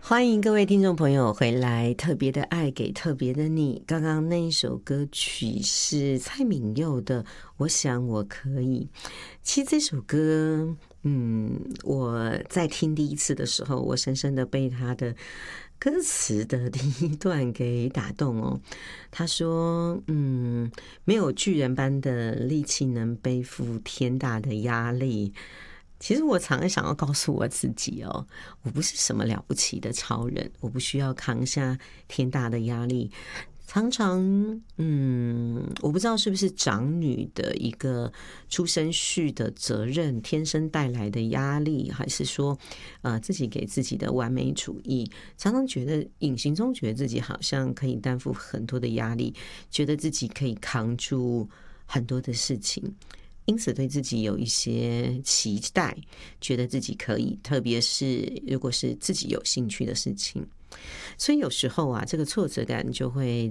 欢迎各位听众朋友回来，特别的爱给特别的你。刚刚那一首歌曲是蔡旻佑的《我想我可以》。其实这首歌，我在听第一次的时候，我深深的被他的歌词的第一段给打动哦。他说，没有巨人般的力气能背负天大的压力。其实我常常想要告诉我自己哦，我不是什么了不起的超人，我不需要扛下天大的压力。常常，我不知道是不是长女的一个出生序的责任，天生带来的压力，还是说，自己给自己的完美主义，常常觉得隐形中觉得自己好像可以担负很多的压力，觉得自己可以扛住很多的事情。因此对自己有一些期待，觉得自己可以，特别是如果是自己有兴趣的事情。所以有时候啊，这个挫折感就会